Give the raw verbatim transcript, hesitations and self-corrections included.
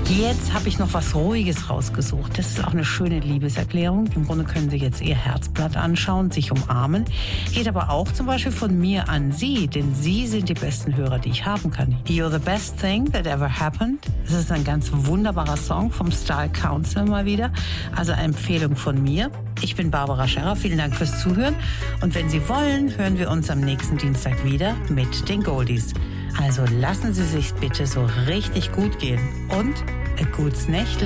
Jetzt habe ich noch was Ruhiges rausgesucht. Das ist auch eine schöne Liebeserklärung. Im Grunde können Sie jetzt Ihr Herzblatt anschauen, sich umarmen. Geht aber auch zum Beispiel von mir an Sie, denn Sie sind die besten Hörer, die ich haben kann. You're the best thing that ever happened. Das ist ein ganz wunderbarer Song vom Style Council mal wieder. Also eine Empfehlung von mir. Ich bin Barbara Scherrer. Vielen Dank fürs Zuhören. Und wenn Sie wollen, hören wir uns am nächsten Dienstag wieder mit den Goldies. Also lassen Sie sich bitte so richtig gut gehen. Und ein gutes Nächtle.